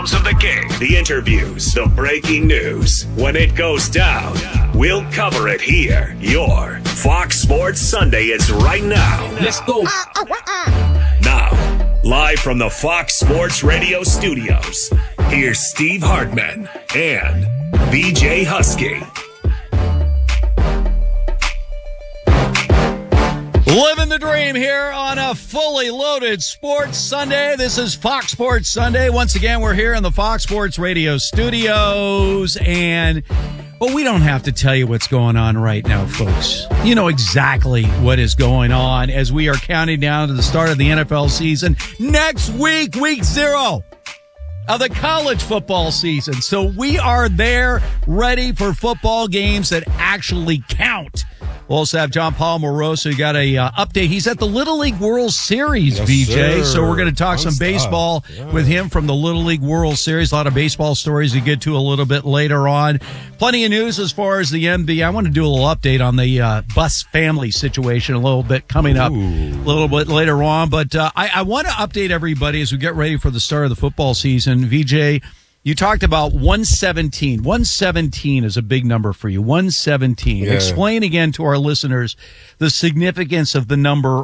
Of the game, the interviews, the breaking news. When it goes down, we'll cover it here. Your Fox Sports Sunday is right now. Let's go. Now, live from the Fox Sports Radio studios, here's Steve Hartman and VJ Husky. Living the dream here on a fully loaded Sports Sunday. This is Fox Sports Sunday. Once again, we're here in the Fox Sports Radio studios. And, well, we don't have to tell you what's going on right now, folks. You know exactly what is going on as we are counting down to the start of the NFL season. Next week, week 0 of the college football season. So we are there ready for football games that actually count. We'll also have John Paul Moroso. You got a update. He's at the Little League World Series, yes, VJ. Sir. So we're going to talk some baseball with him from the Little League World Series. A lot of baseball stories to get to a little bit later on. Plenty of news as far as the NBA. I want to do a little update on the Bus family situation a little bit coming up a little bit later on. But I want to update everybody as we get ready for the start of the football season. VJ, you talked about 117. 117 is a big number for you. 117. Yeah. Explain again to our listeners the significance of the number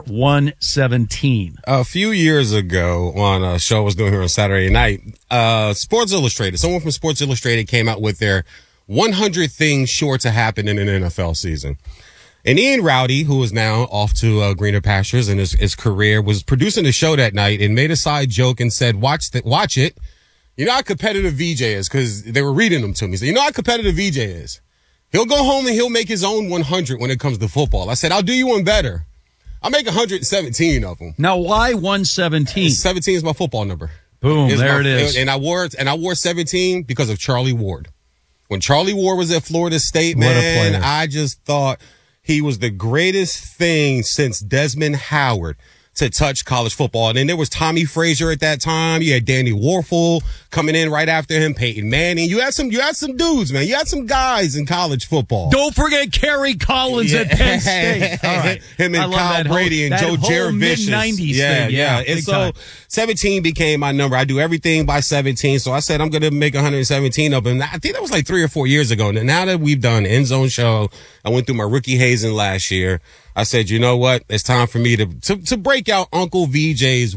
117. A few years ago on a show I was doing here on Saturday night, Sports Illustrated, someone from Sports Illustrated came out with their 100 things sure to happen in an NFL season. And Ian Rowdy, who is now off to greener pastures in his career, was producing the show that night and made a side joke and said, watch it. You know how competitive VJ is, because they were reading them to me. He said, you know how competitive VJ is? He'll go home and he'll make his own 100 when it comes to football. I said, I'll do you one better. I'll make 117 of them. Now, why 117? 17 is my football number. Boom, there it is. And I wore 17 because of Charlie Ward. When Charlie Ward was at Florida State, man, I just thought he was the greatest thing since Desmond Howard to touch college football. And then there was Tommy Frazier at that time. You had Danny Warfel coming in right after him, Peyton Manning. You had some dudes, man. You had some guys in college football. Don't forget Kerry Collins at Penn State. All right. Him and Kyle Brady and Joe Jurevicius. Mid-90s thing. Yeah. And so 17 became my number. I do everything by 17. So I said, I'm going to make 117 of them. I think that was like 3 or 4 years ago. Now that we've done End Zone Show, I went through my rookie hazing last year. I said, you know what? It's time for me to break out Uncle VJ's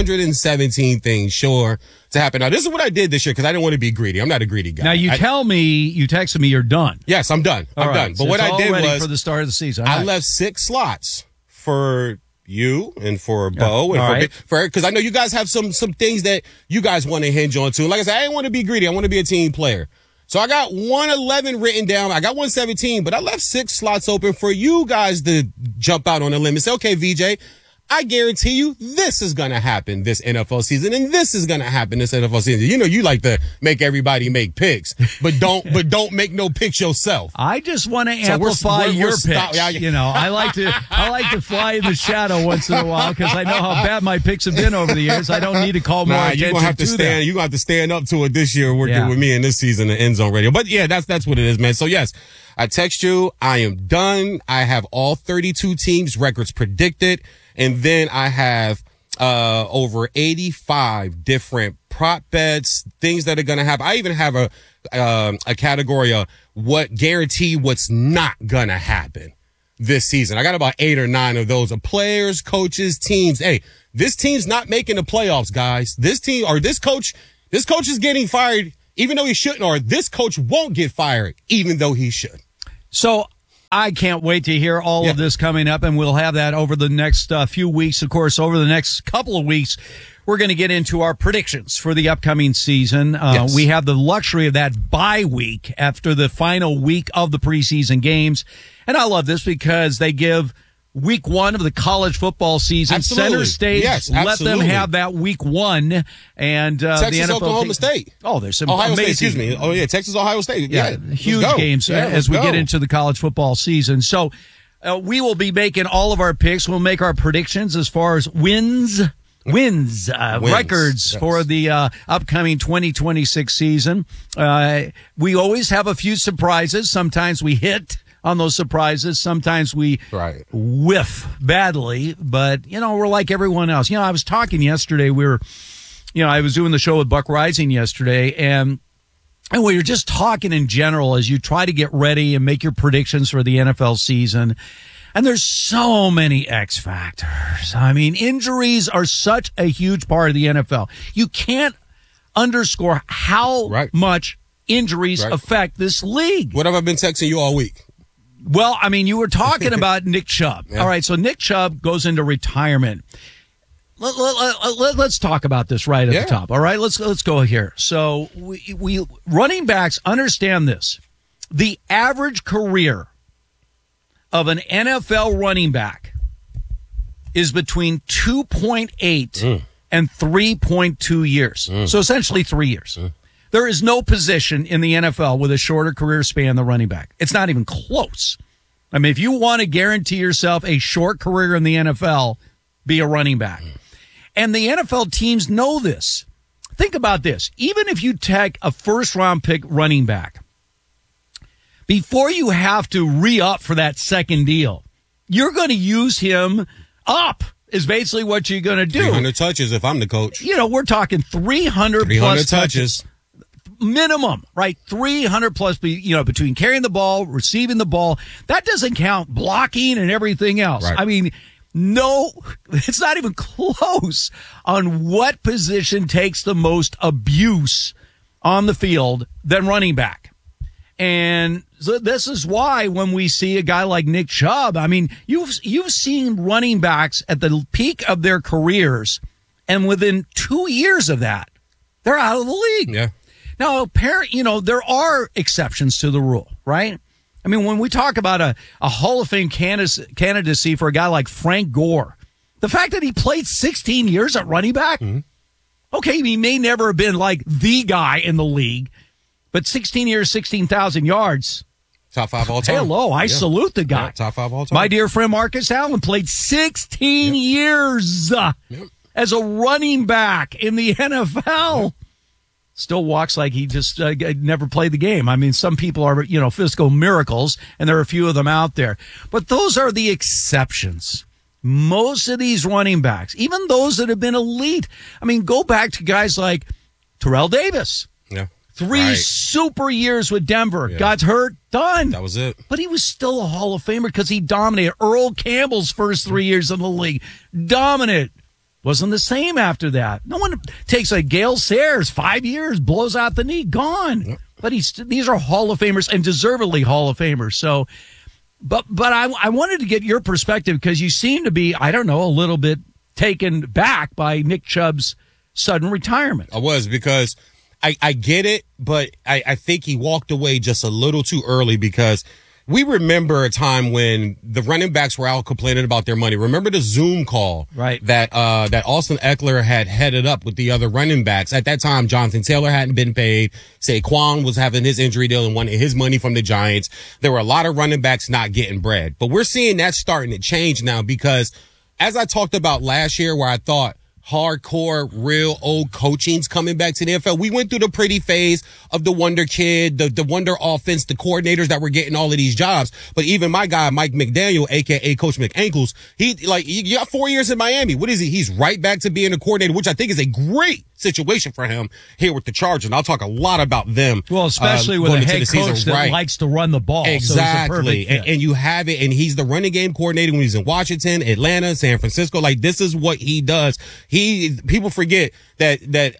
117 things sure to happen. Now, this is what I did this year because I didn't want to be greedy. I'm not a greedy guy. Now, you texted me you're done. Yes, I'm done. I'm done. So but what I did was for the start of the season. I left 6 slots for you and for Bo and for because I know you guys have some things that you guys want to hinge on to. Like I said, I didn't want to be greedy. I want to be a team player. So I got 111 written down. I got 117, but I left 6 slots open for you guys to jump out on a limb and say, okay, VJ, I guarantee you this is going to happen this NFL season and this is going to happen this NFL season. You know, you like to make everybody make picks, but don't make no picks yourself. I just want to amplify your picks. You know, I like to fly in the shadow once in a while because I know how bad my picks have been over the years. I don't need to call more attention you're gonna have to stand. You're going to have to stand up to it this year working with me in this season of End Zone Radio. But yeah, that's what it is, man. So yes, I text you. I am done. I have all 32 teams records predicted. And then I have over 85 different prop bets, things that are going to happen. I even have a category of what's not going to happen this season. I got about 8 or 9 of those of players, coaches, teams. Hey, this team's not making the playoffs, guys. This team or this coach is getting fired even though he shouldn't, or this coach won't get fired even though he should. So I can't wait to hear all of this coming up, and we'll have that over the next few weeks. Of course, over the next couple of weeks, we're going to get into our predictions for the upcoming season. We have the luxury of that bye week after the final week of the preseason games. And I love this because they give week 1 of the college football season center stage. Let them have that week 1. And Texas, the NFL Oklahoma State. Oh, there's some Ohio amazing. State, excuse me. Oh, yeah, Texas, Ohio State. Yeah, huge games as we get into the college football season. So we will be making all of our picks. We'll make our predictions as far as wins, records for the upcoming 2026 season. We always have a few surprises. Sometimes we hit on those surprises. Sometimes we whiff badly, but, you know, we're like everyone else. You know, I was talking yesterday, we were I was doing the show with Buck Rising yesterday, and we were just talking in general as you try to get ready and make your predictions for the NFL season. And there's so many X factors. I mean, injuries are such a huge part of the NFL. You can't underscore how much injuries affect this league. What have I been texting you all week? Well, I mean, you were talking about Nick Chubb. Yeah. All right, so Nick Chubb goes into retirement. Let's talk about this right at the top. All right, let's go here. So we running backs, understand this. The average career of an NFL running back is between 2.8 and 3.2 years. So essentially 3 years. There is no position in the NFL with a shorter career span than running back. It's not even close. I mean, if you want to guarantee yourself a short career in the NFL, be a running back. And the NFL teams know this. Think about this. Even if you take a first-round pick running back, before you have to re-up for that second deal, you're going to use him up is basically what you're going to do. 300 touches if I'm the coach. We're talking 300 plus touches. Minimum, right? 300 plus, between carrying the ball, receiving the ball. That doesn't count blocking and everything else. Right. I mean, no, it's not even close on what position takes the most abuse on the field than running back. And so this is why when we see a guy like Nick Chubb, I mean, you've seen running backs at the peak of their careers, and within 2 years of that, they're out of the league. Yeah. Now, there are exceptions to the rule, right? I mean, when we talk about a Hall of Fame candidacy for a guy like Frank Gore, the fact that he played 16 years at running back, okay, he may never have been like the guy in the league, but 16 years, 16,000 yards. Top 5 all time. Hello, I salute the guy. Yeah, top 5 all time. My dear friend Marcus Allen played 16 years as a running back in the NFL. Still walks like he just never played the game. I mean, some people are, physical miracles, and there are a few of them out there. But those are the exceptions. Most of these running backs, even those that have been elite, I mean, go back to guys like Terrell Davis. Yeah. 3 super years with Denver. Yeah. Got hurt, done. That was it. But he was still a Hall of Famer because he dominated. Earl Campbell's first 3 years in the league. Dominant. Wasn't the same after that. No one takes a Gale Sayers, 5 years, blows out the knee, gone. Yep. But these are Hall of Famers and deservedly Hall of Famers. So, but I wanted to get your perspective because you seem to be, I don't know, a little bit taken back by Nick Chubb's sudden retirement. I was because I get it, but I think he walked away just a little too early because we remember a time when the running backs were out complaining about their money. Remember the Zoom call that Austin Eckler had headed up with the other running backs. At that time, Jonathan Taylor hadn't been paid. Saquon was having his injury deal and wanted his money from the Giants. There were a lot of running backs not getting bread. But we're seeing that starting to change now because as I talked about last year where I thought hardcore, real old coaching's coming back to the NFL. We went through the pretty phase of the Wonder Kid, the Wonder Offense, the coordinators that were getting all of these jobs. But even my guy, Mike McDaniel, aka Coach McAnkles, you got 4 years in Miami. What is he? He's right back to being a coordinator, which I think is a great situation for him here with the Chargers. And I'll talk a lot about them. Well, especially with a head coach that likes to run the ball. Exactly. So and you have it. And he's the running game coordinator when he's in Washington, Atlanta, San Francisco. Like, this is what he does. People forget that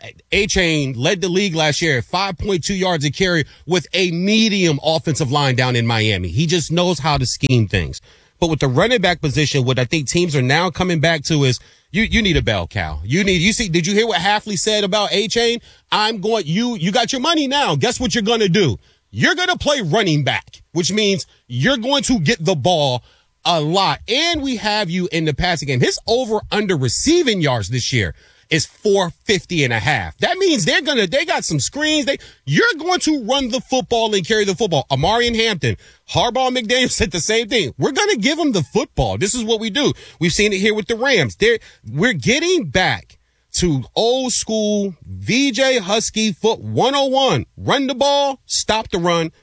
A-Chain led the league last year at 5.2 yards a carry with a medium offensive line down in Miami. He just knows how to scheme things. But with the running back position, what I think teams are now coming back to is you need a bell cow. Did you hear what Hafley said about A-Chain? You got your money now. Guess what you're going to do? You're going to play running back, which means you're going to get the ball a lot. And we have you in the passing game. His over under receiving yards this year is 450.5. That means they got some screens. You're going to run the football and carry the football. Amari and Hampton, Harbaugh and McDaniel said the same thing. We're going to give them the football. This is what we do. We've seen it here with the Rams. We're getting back to old school VJ Husky foot 101. Run the ball, stop the run,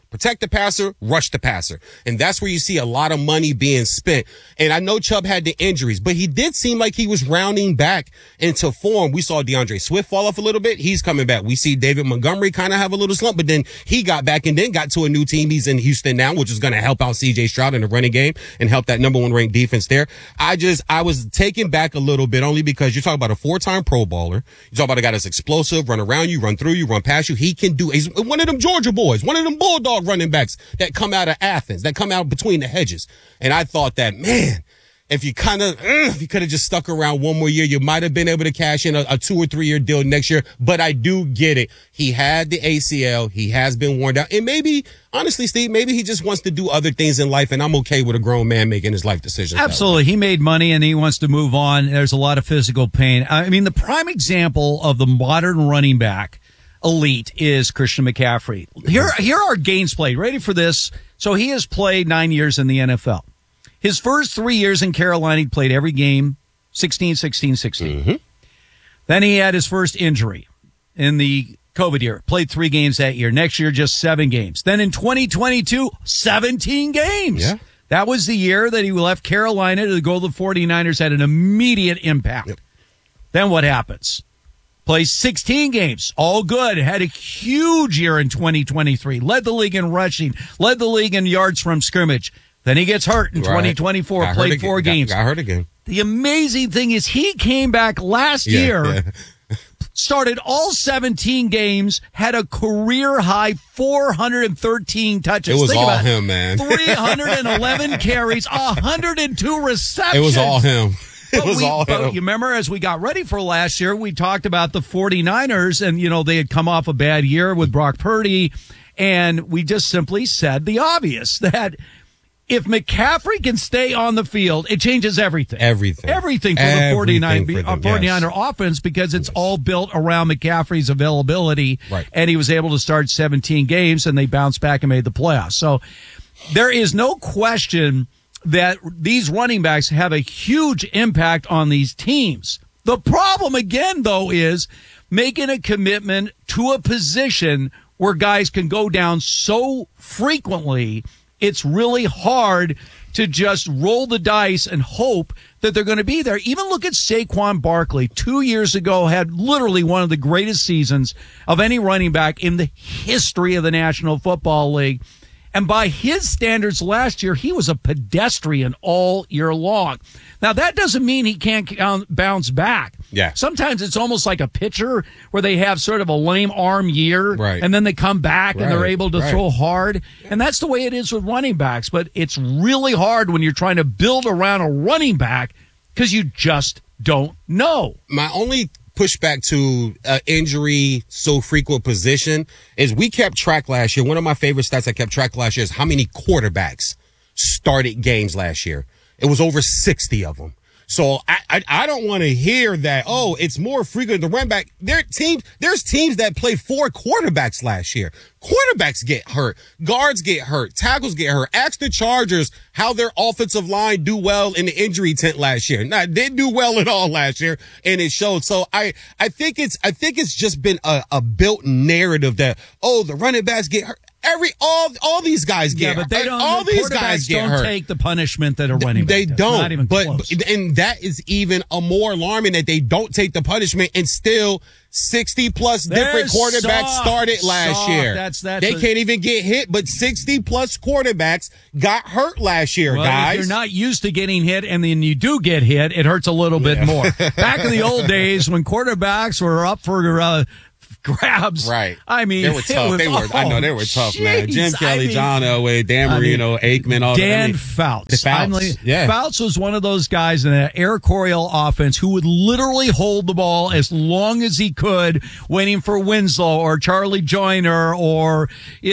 Protect the passer, rush the passer. And that's where you see a lot of money being spent. And I know Chubb had the injuries, but he did seem like he was rounding back into form. We saw DeAndre Swift fall off a little bit. He's coming back. We see David Montgomery kind of have a little slump, but then he got back and then got to a new team. He's in Houston now, which is going to help out CJ Stroud in the running game and help that number 1 ranked defense there. I was taken back a little bit only because you talk about a 4-time Pro Bowler. You talk about a guy that's explosive, run around you, run through you, run past you. He can do, he's one of them Georgia boys, one of them Bulldog running backs that come out of Athens, that come out between the hedges. And I thought that, man, if you could have just stuck around one more year, you might have been able to cash in a 2 or 3 year deal next year. But I do get it. He had the ACL. He has been worn down. And maybe, honestly, Steve, maybe he just wants to do other things in life. And I'm okay with a grown man making his life decisions. Absolutely. He made money and he wants to move on. There's a lot of physical pain. I mean, the prime example of the modern running back elite is Christian McCaffrey. Here are games played. Ready for this? So he has played 9 years in the NFL. His first 3 years in Carolina, he played every game, 16. Mm-hmm. Then he had his first injury in the COVID year. Played 3 games that year. Next year, just 7 games. Then in 2022, 17 games. Yeah. That was the year that he left Carolina to go to the 49ers, had an immediate impact. Yep. Then what happens? Plays 16 games. All good. Had a huge year in 2023. Led the league in rushing. Led the league in yards from scrimmage. Then he gets hurt in 2024. Played 4 games. Got hurt again. The amazing thing is he came back last year, started all 17 games, had a career-high 413 touches. It was all him, man. 311 carries, 102 receptions. It was all him. It was all him. You remember, as we got ready for last year, we talked about the 49ers, and, you know, they had come off a bad year with Brock Purdy, and we just simply said the obvious, that if McCaffrey can stay on the field, it changes everything. Everything for the 49er offense, because it's all built around McCaffrey's availability. Right. And he was able to start 17 games, and they bounced back and made the playoffs. So there is no question that these running backs have a huge impact on these teams. The problem, again, though, is making a commitment to a position where guys can go down so frequently. It's really hard to just roll the dice and hope that they're going to be there. Even look at Saquon Barkley. 2 years ago, had literally one of the greatest seasons of any running back in the history of the National Football League. And by his standards last year, he was a pedestrian all year long. Now, that doesn't mean he can't bounce back. Yeah. Sometimes it's almost like a pitcher where they have sort of a lame arm year, right, and then they come back and they're able to throw hard. And that's the way it is with running backs. But it's really hard when you're trying to build around a running back because you just don't know. My only pushback to injury so frequent position is we kept track last year. One of my favorite stats I kept track last year is how many quarterbacks started games last year. It was over 60 of them. So I don't want to hear that, oh, it's more frequent to run back. There's teams that played 4 quarterbacks last year. Quarterbacks get hurt. Guards get hurt. Tackles get hurt. Ask the Chargers how their offensive line do well in the injury tent last year. Now, they didn't do well at all last year, and it showed. So I think it's just been a built narrative that, oh, the running backs get hurt. All these guys get hurt. But they don't. All these guys don't take the punishment that a running back does. They don't. Not even close. And that is even a more alarming, that they don't take the punishment, and still 60 plus different quarterbacks started last year. They can't even get hit, but 60 plus quarterbacks got hurt last year, guys. If you're not used to getting hit and then you do get hit, it hurts a little bit more. Back in the old days when quarterbacks were up for grabs. Right. I mean, they were tough. I know they were tough, man. Jim Kelly, John Elway, Dan Marino, Aikman, all Dan Fouts. Yeah. Fouts was one of those guys in an Air Coryell offense who would literally hold the ball as long as he could, waiting for Winslow or Charlie Joyner or,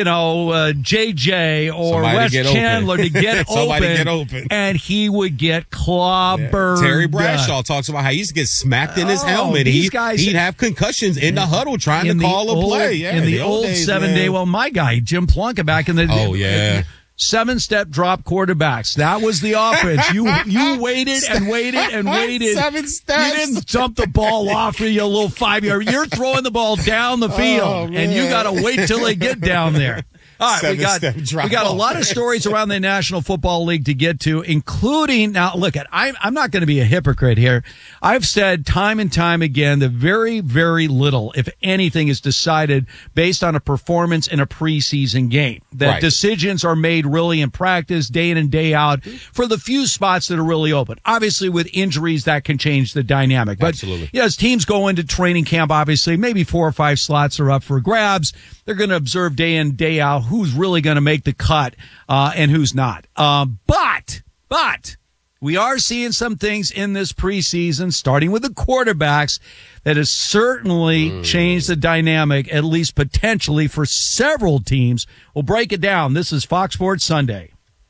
JJ or Wes Chandler to get open. And he would get clobbered. Yeah. Terry Bradshaw talks about how he used to get smacked in his helmet. He'd have concussions in the huddle trying to call a play. Yeah, in the old 7-day, my guy, Jim Plunkett back in the day. Oh, yeah. 7-step drop quarterbacks. That was the offense. You waited and waited and waited. 7 steps. You didn't dump the ball off for your little 5-yard. You're throwing the ball down the field, and you got to wait till they get down there. All right, we got a lot of stories around the National Football League to get to, including, now look, I'm not going to be a hypocrite here. I've said time and time again that very, very little, if anything, is decided based on a performance in a preseason game. That decisions are made really in practice, day in and day out, for the few spots that are really open. Obviously, with injuries, that can change the dynamic. But absolutely. As teams go into training camp, obviously, maybe 4 or 5 slots are up for grabs. They're going to observe day in, day out who's really going to make the cut and who's not. But we are seeing some things in this preseason, starting with the quarterbacks, that has certainly changed the dynamic, at least potentially, for several teams. We'll break it down. This is Fox Sports Sunday.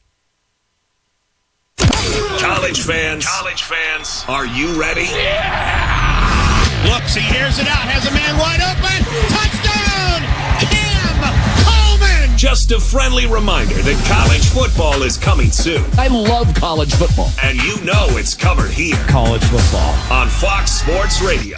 College fans, are you ready? Yeah! Looks, he hears it out, has a man wide open. Touchdown! Cam Coleman! Just a friendly reminder that college football is coming soon. I love college football. And you know it's covered here. College football. On Fox Sports Radio.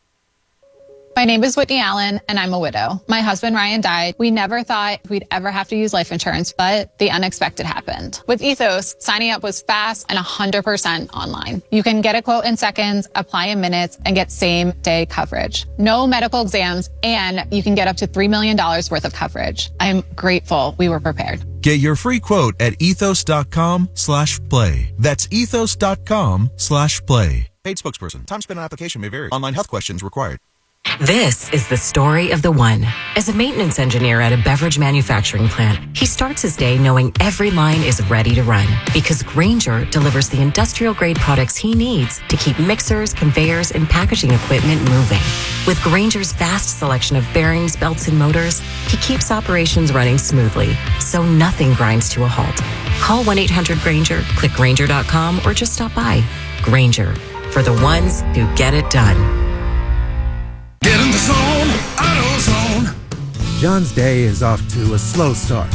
My name is Whitney Allen, and I'm a widow. My husband, Ryan, died. We never thought we'd ever have to use life insurance, but the unexpected happened. With Ethos, signing up was fast and 100% online. You can get a quote in seconds, apply in minutes, and get same-day coverage. No medical exams, and you can get up to $3 million worth of coverage. I'm grateful we were prepared. Get your free quote at ethos.com/play. That's ethos.com/play. Paid spokesperson. Time spent on application may vary. Online health questions required. This is the story of the one. As a maintenance engineer at a beverage manufacturing plant, he starts his day knowing every line is ready to run because Grainger delivers the industrial-grade products he needs to keep mixers, conveyors, and packaging equipment moving. With Grainger's vast selection of bearings, belts, and motors, he keeps operations running smoothly, so nothing grinds to a halt. Call 1-800-GRAINGER, click Grainger.com, or just stop by. Grainger, for the ones who get it done. Get in the zone, AutoZone. John's day is off to a slow start.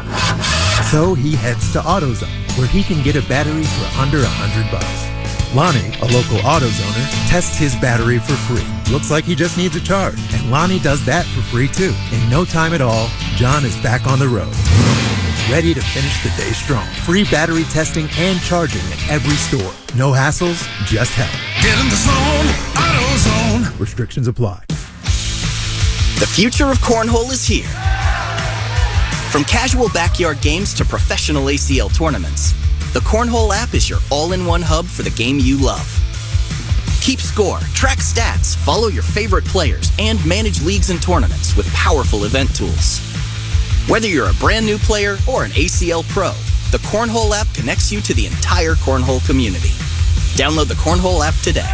So he heads to AutoZone, where he can get a battery for under $100. Lonnie, a local AutoZoner, tests his battery for free. Looks like he just needs a charge, and Lonnie does that for free too. In no time at all, John is back on the road, ready to finish the day strong. Free battery testing and charging at every store. No hassles, just help. Get in the zone, AutoZone. Restrictions apply. The future of cornhole is here. From casual backyard games to professional ACL tournaments, the Cornhole app is your all-in-one hub for the game you love. Keep score, track stats, follow your favorite players, and manage leagues and tournaments with powerful event tools. Whether you're a brand new player or an ACL pro, the Cornhole app connects you to the entire cornhole community. Download the Cornhole app today.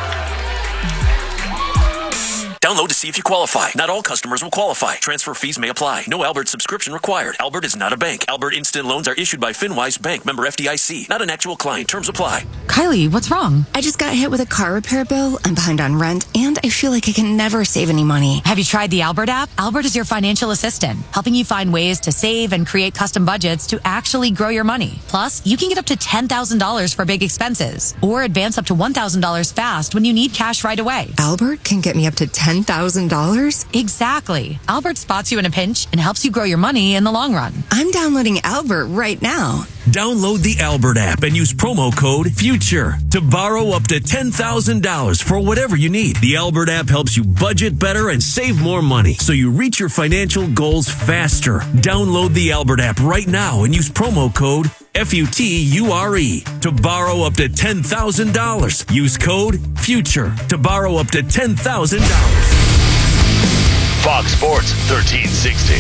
Download to see if you qualify. Not all customers will qualify. Transfer fees may apply. No Albert subscription required. Albert is not a bank. Albert Instant Loans are issued by FinWise Bank, member FDIC. Not an actual client. Terms apply. Kylie, what's wrong? I just got hit with a car repair bill. I'm behind on rent, and I feel like I can never save any money. Have you tried the Albert app? Albert is your financial assistant, helping you find ways to save and create custom budgets to actually grow your money. Plus, you can get up to $10,000 for big expenses, or advance up to $1,000 fast when you need cash right away. Albert can get me up to $10,000? Exactly. Albert spots you in a pinch and helps you grow your money in the long run. I'm downloading Albert right now. Download the Albert app and use promo code FUTURE to borrow up to $10,000 for whatever you need. The Albert app helps you budget better and save more money so you reach your financial goals faster. Download the Albert app right now and use promo code FUTURE to borrow up to $10,000. Use code FUTURE to borrow up to $10,000. Fox Sports 1360.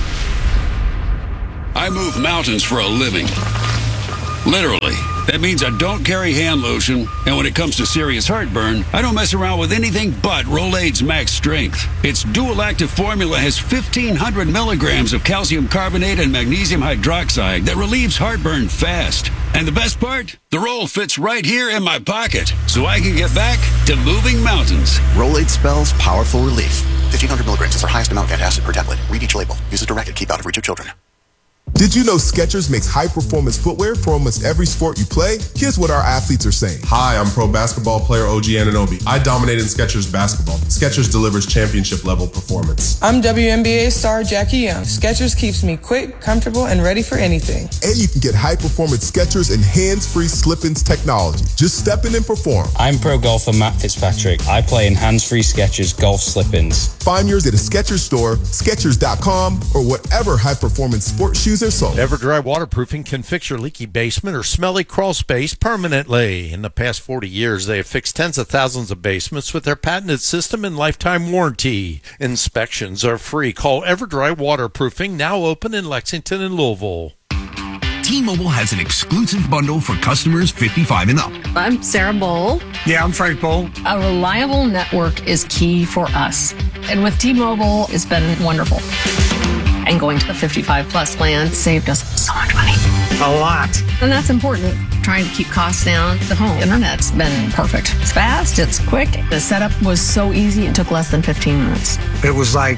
I move mountains for a living. Literally. That means I don't carry hand lotion, and when it comes to serious heartburn, I don't mess around with anything but Rolaids Max Strength. Its dual-active formula has 1,500 milligrams of calcium carbonate and magnesium hydroxide that relieves heartburn fast. And the best part? The roll fits right here in my pocket, so I can get back to moving mountains. Rolaids spells powerful relief. 1,500 milligrams is our highest amount of antacid per tablet. Read each label. Use as directed. Keep out of reach of children. Did you know Skechers makes high-performance footwear for almost every sport you play? Here's what our athletes are saying. Hi, I'm pro basketball player OG Anunoby. I dominated Skechers basketball. Skechers delivers championship-level performance. I'm WNBA star Jackie Young. Skechers keeps me quick, comfortable, and ready for anything. And you can get high-performance Skechers and hands-free slip-ins technology. Just step in and perform. I'm pro golfer Matt Fitzpatrick. I play in hands-free Skechers golf slip-ins. Find yours at a Skechers store, Skechers.com, or whatever high-performance sports shoes are sold. EverDry Waterproofing can fix your leaky basement or smelly crawl space permanently. In the past 40 years, they have fixed tens of thousands of basements with their patented system and lifetime warranty. Inspections are free. Call EverDry Waterproofing, now open in Lexington and Louisville. T-Mobile has an exclusive bundle for customers 55 and up. I'm Sarah Bowl. Yeah, I'm Frank Bowl. A reliable network is key for us. And with T-Mobile, it's been wonderful. And going to the 55 plus plan saved us so much money. A lot. And that's important. Trying to keep costs down. The home internet's been perfect. It's fast, it's quick. The setup was so easy, it took less than 15 minutes. It was like,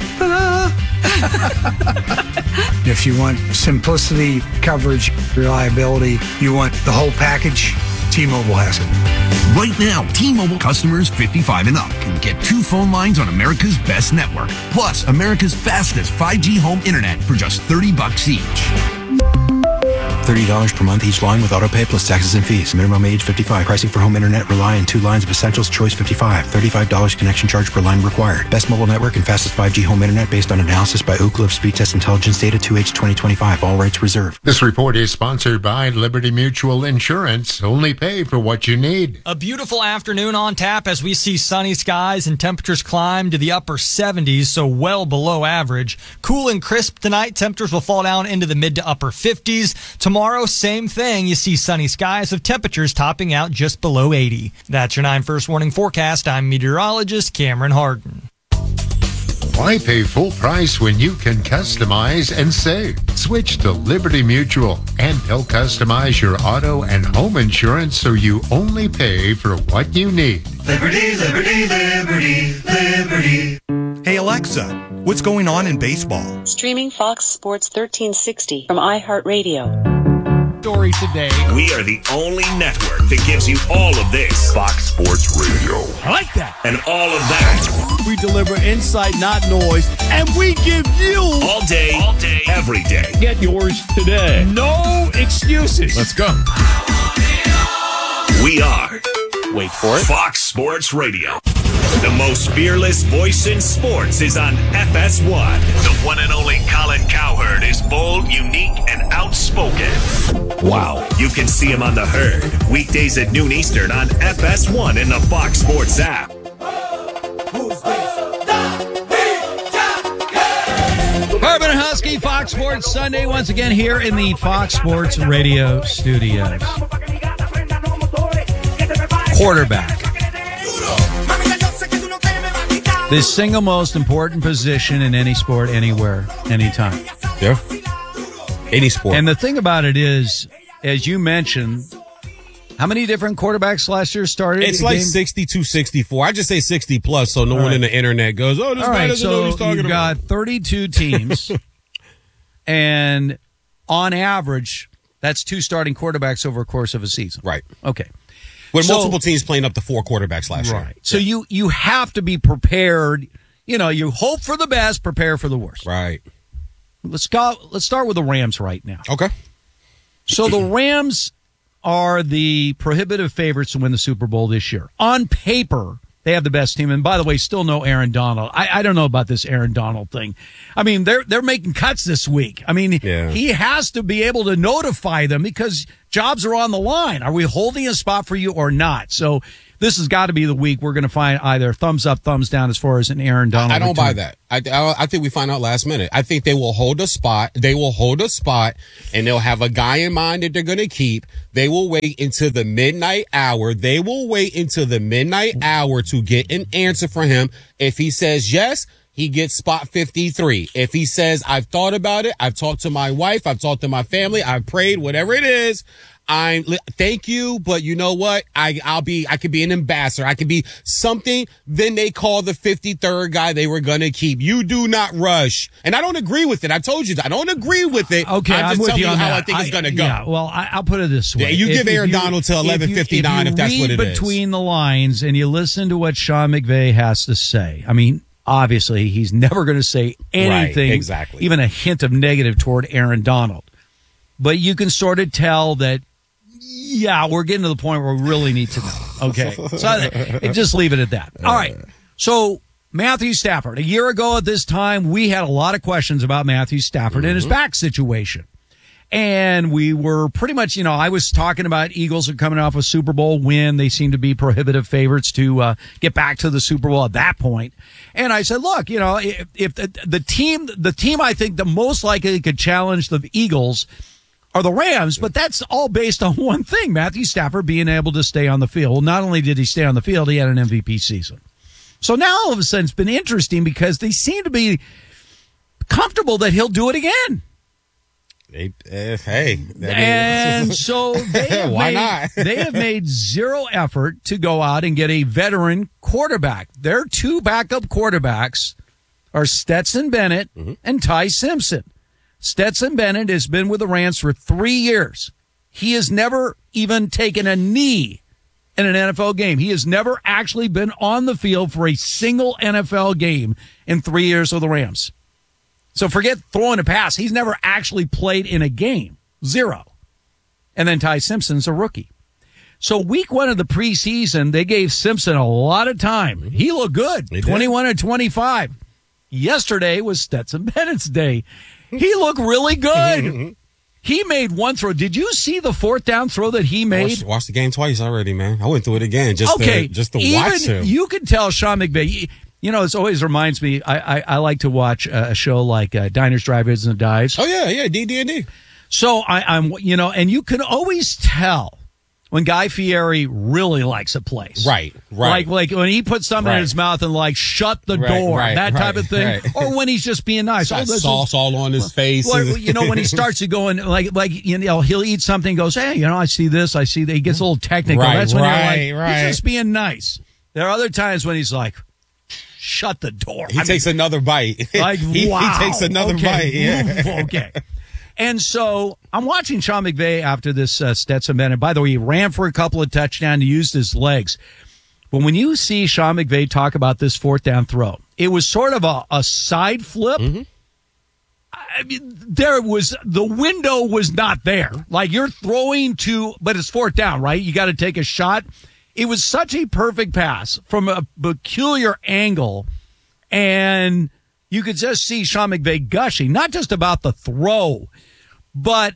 if you want simplicity, coverage, reliability, you want the whole package, T-Mobile has it. Right now, T-Mobile customers 55 and up can get 2 phone lines on America's best network, plus America's fastest 5G home internet for just $30 each. $30 per month each line with autopay plus taxes and fees. Minimum age 55. Pricing for home internet rely on 2 lines of essentials. Choice 55. $35 connection charge per line required. Best mobile network and fastest 5G home internet based on analysis by Ookla of Speed Test Intelligence data 2H 2025. All rights reserved. This report is sponsored by Liberty Mutual Insurance. Only pay for what you need. A beautiful afternoon on tap as we see sunny skies and temperatures climb to the upper 70s, so well below average. Cool and crisp tonight. Temperatures will fall down into the mid to upper 50s. Tomorrow, same thing. You see sunny skies with temperatures topping out just below 80. That's your 9 First Warning forecast. I'm meteorologist Cameron Harden. Why pay full price when you can customize and save? Switch to Liberty Mutual, and they'll customize your auto and home insurance so you only pay for what you need. Liberty, liberty, liberty, liberty. Hey Alexa, what's going on in baseball? Streaming Fox Sports 1360 from iHeartRadio. Story today. We are the only network that gives you all of this. Fox Sports Radio. I like that. And all of that. We deliver insight, not noise, and we give you all day, every day. Get yours today. No excuses. Let's go. We are, wait for it, Fox Sports Radio. The most fearless voice in sports is on FS1. The one and only Colin Cowherd is bold, unique, and outspoken. Wow. You can see him on The Herd, weekdays at noon Eastern on FS1 in the Fox Sports app. Urban and Husky, Fox Sports Sunday, once again here in the Fox Sports Radio studios. Quarterback. The single most important position in any sport, anywhere, anytime. Yeah. Any sport. And the thing about it is, as you mentioned, how many different quarterbacks last year started? It's like 62, 64. I just say 60 plus, so no one in the internet goes, "Oh, this guy doesn't know what he's talking about." You've got 32 teams, and on average, that's 2 starting quarterbacks over a course of a season. Right. Okay. With multiple teams playing up to 4 quarterbacks last year. Right. So you have to be prepared. You know, you hope for the best, prepare for the worst. Right. Let's start with the Rams right now. Okay. So the Rams are the prohibitive favorites to win the Super Bowl this year. On paper, they have the best team. And by the way, still no Aaron Donald. I don't know about this Aaron Donald thing. I mean, they're making cuts this week. I mean, he has to be able to notify them because jobs are on the line. Are we holding a spot for you or not? So this has got to be the week we're going to find either thumbs up, thumbs down as far as an Aaron Donald. I don't buy that. I think we find out last minute. I think they will hold a spot. They will hold a spot, and they'll have a guy in mind that they're going to keep. They will wait until the midnight hour. To get an answer from him. If he says yes, he gets spot 53. If he says, I've thought about it, I've talked to my wife, I've talked to my family, I've prayed, whatever it is, thank you, but you know what? I could be an ambassador. I could be something. Then they call the 53rd guy they were going to keep. You do not rush. And I don't agree with it. I told you that. I don't agree with it. Okay, I'm just with telling you you on how that. I think it's going to go. Yeah, well, I'll put it this way. Yeah, you give Aaron Donald to 11:59 if that's what it is. Between the lines and you listen to what Sean McVay has to say. I mean, obviously, he's never going to say anything, right, exactly, even a hint of negative toward Aaron Donald. But you can sort of tell that, yeah, we're getting to the point where we really need to know. Okay. So just leave it at that. All right. So Matthew Stafford, a year ago at this time, we had a lot of questions about Matthew Stafford and his back situation. And we were pretty much, I was talking about Eagles are coming off a Super Bowl win. They seem to be prohibitive favorites to get back to the Super Bowl at that point. And I said, look, if the team I think the most likely could challenge the Eagles are the Rams, but that's all based on one thing, Matthew Stafford being able to stay on the field. Well, not only did he stay on the field, he had an MVP season. So now all of a sudden it's been interesting because they seem to be comfortable that he'll do it again. And so they have made zero effort to go out and get a veteran quarterback. Their two backup quarterbacks are Stetson Bennett and Ty Simpson. Stetson Bennett has been with the Rams for 3 years. He has never even taken a knee in an NFL game. He has never actually been on the field for a single NFL game in 3 years with the Rams. So forget throwing a pass. He's never actually played in a game. Zero. And then Ty Simpson's a rookie. So week one of the preseason, they gave Simpson a lot of time. He looked good. 21 and 25. Yesterday was Stetson Bennett's day. He looked really good. He made one throw. Did you see the fourth down throw that he made? I watched the game twice already, man. I went through it again just to watch him. You could tell Sean McVay. It always reminds me, I like to watch a show like Diners, Drive-Ins, and Dives. Oh, yeah, DD&D. So I'm and you can always tell when Guy Fieri really likes a place. Right. Like when he puts something in his mouth and shut the door, that type of thing. Right. Or when he's just being nice. Sauce all on his face. When he starts to go and he'll eat something and goes, hey, I see this, I see that. He gets a little technical. That's when you're he's just being nice. There are other times when he's like, shut the door. He takes another bite. He takes another bite. Yeah. Okay. And so I'm watching Sean McVay after this Stetson Bennett. By the way, he ran for a couple of touchdowns. He used his legs. But when you see Sean McVay talk about this fourth down throw, it was sort of a side flip. I mean, the window was not there. Like you're throwing but it's fourth down, right? You got to take a shot. It was such a perfect pass from a peculiar angle, and you could just see Sean McVay gushing, not just about the throw, but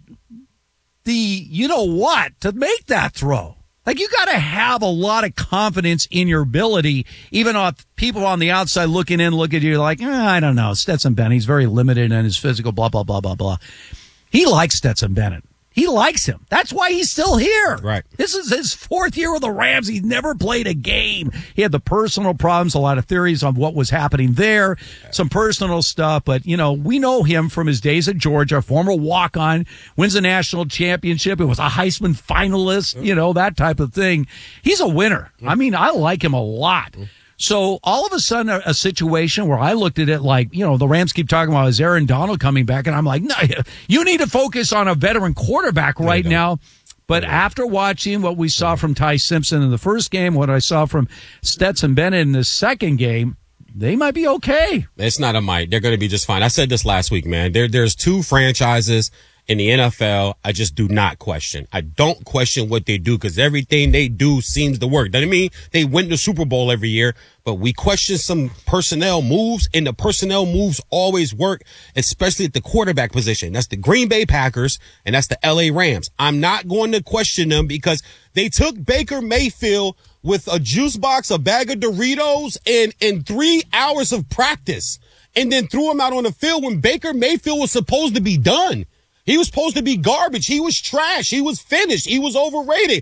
to make that throw. Like, you got to have a lot of confidence in your ability, even if people on the outside looking in look at you like, I don't know, Stetson Bennett, he's very limited in his physical, blah, blah, blah, blah, blah. He likes Stetson Bennett. He likes him. That's why he's still here. Right. This is his fourth year with the Rams. He's never played a game. He had the personal problems, a lot of theories on what was happening there, some personal stuff. But, we know him from his days at Georgia, former walk-on, wins a national championship. It was a Heisman finalist, that type of thing. He's a winner. I mean, I like him a lot. So all of a sudden, a situation where I looked at it like, the Rams keep talking about is Aaron Donald coming back, and I'm like, no, you need to focus on a veteran quarterback right now. But after watching what we saw from Ty Simpson in the first game, what I saw from Stetson Bennett in the second game, they might be okay. It's not a might. They're going to be just fine. I said this last week, man. There's two franchises in the NFL I just do not question. I don't question what they do because everything they do seems to work. Doesn't mean they win the Super Bowl every year, but we question some personnel moves, and the personnel moves always work, especially at the quarterback position. That's the Green Bay Packers, and that's the LA Rams. I'm not going to question them because they took Baker Mayfield with a juice box, a bag of Doritos, and in 3 hours of practice, and then threw him out on the field when Baker Mayfield was supposed to be done. He was supposed to be garbage. He was trash. He was finished. He was overrated.